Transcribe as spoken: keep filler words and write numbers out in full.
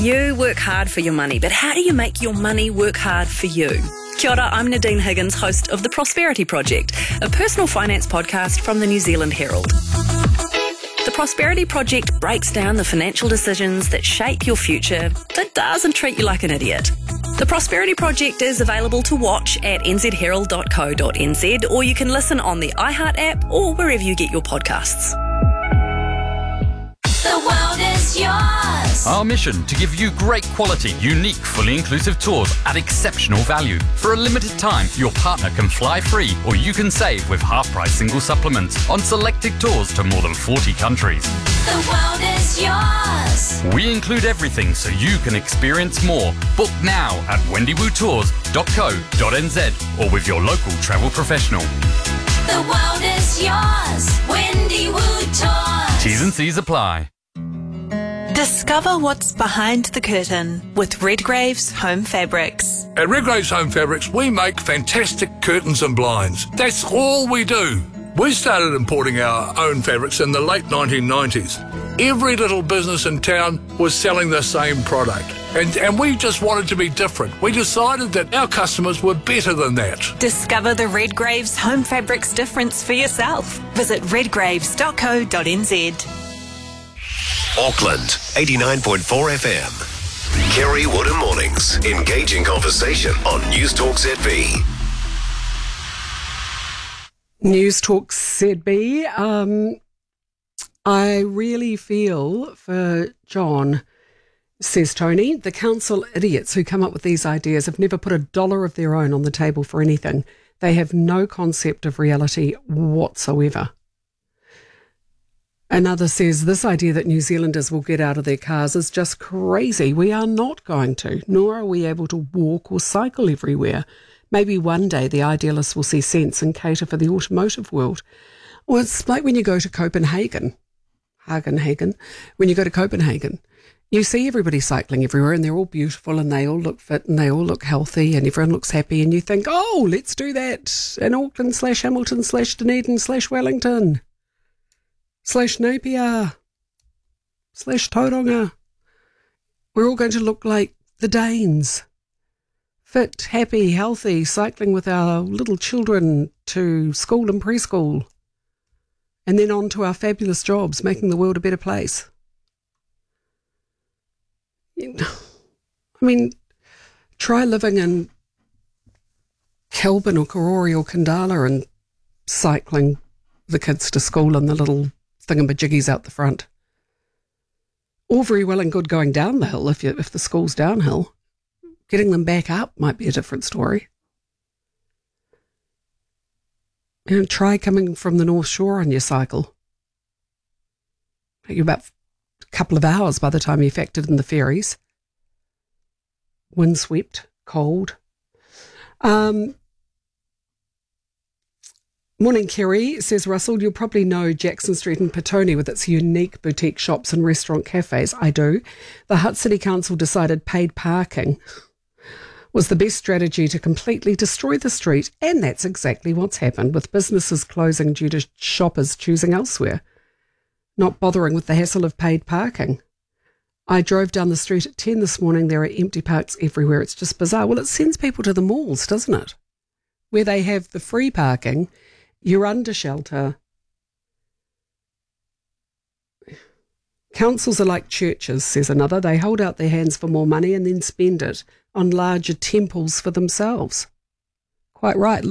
You work hard for your money, but how do you make your money work hard for you? Kia ora, I'm Nadine Higgins, host of The Prosperity Project, a personal finance podcast from the New Zealand Herald. The Prosperity Project breaks down the financial decisions that shape your future, but doesn't treat you like an idiot. The Prosperity Project is available to watch at n z herald dot co dot n z, or you can listen on the iHeart app or wherever you get your podcasts. The world is yours. Our mission to give you great quality, unique, fully inclusive tours at exceptional value. For a limited time, your partner can fly free or you can save with half-price single supplements on selected tours to more than forty countries. The world is yours. We include everything so you can experience more. Book now at wendy woo tours dot co dot n z or with your local travel professional. The world is yours. Wendy Woo Tours. T's and C's apply. Discover what's behind the curtain with Redgrave's Home Fabrics. At Redgrave's Home Fabrics, we make fantastic curtains and blinds. That's all we do. We started importing our own fabrics in the late nineteen nineties. Every little business in town was selling the same product. And, and we just wanted to be different. We decided that our customers were better than that. Discover the Redgrave's Home Fabrics difference for yourself. Visit redgraves dot co dot n z. Auckland, eighty-nine point four F M. Kerry Woodham Mornings. Engaging conversation on News Talk Z B. News Talk Z B. Um, I really feel for John, says Tony. The council idiots who come up with these ideas have never put a dollar of their own on the table for anything. They have no concept of reality whatsoever. Another says, this idea that New Zealanders will get out of their cars is just crazy. We are not going to, nor are we able to walk or cycle everywhere. Maybe one day the idealists will see sense and cater for the automotive world. Well, it's like when you go to Copenhagen, Hagenhagen, when you go to Copenhagen, you see everybody cycling everywhere and they're all beautiful and they all look fit and they all look healthy and everyone looks happy and you think, oh, let's do that in Auckland slash Hamilton slash Dunedin slash Wellington slash Napier slash Tauranga. We're all going to look like the Danes. Fit, happy, healthy, cycling with our little children to school and preschool. And then on to our fabulous jobs, making the world a better place. I mean, try living in Kelburn or Karori or Kandala and cycling the kids to school in the little thingamajiggies out the front. All very well and good going down the hill if you, if the school's downhill. Getting them back up might be a different story. You know, try coming from the North Shore on your cycle. Take you about a couple of hours by the time you factored in the ferries. Windswept, cold. Um, morning, Kerry, says Russell. You'll probably know Jackson Street in Petone with its unique boutique shops and restaurant cafes. I do. The Hutt City Council decided paid parking was the best strategy to completely destroy the street, and that's exactly what's happened, with businesses closing due to shoppers choosing elsewhere, not bothering with the hassle of paid parking. I drove down the street at ten this morning. There are empty parks everywhere. It's just bizarre. Well, it sends people to the malls, doesn't it? Where they have the free parking, you're under shelter. Councils are like churches, says another. They hold out their hands for more money and then spend it on larger temples for themselves. Quite right.